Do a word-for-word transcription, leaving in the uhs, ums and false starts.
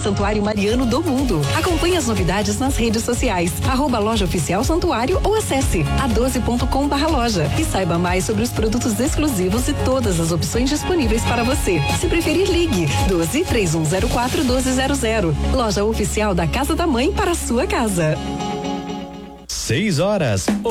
santuário mariano do mundo. Acompanhe as novidades nas redes sociais, arroba loja oficial santuário ou acesse a doze ponto com barra loja e saiba mais sobre os produtos exclusivos e todas as opções disponíveis para você. Se preferir, ligue doze, três um zero quatro, doze zero zero. Loja oficial da Casa da Mãe para a sua casa. Seis horas.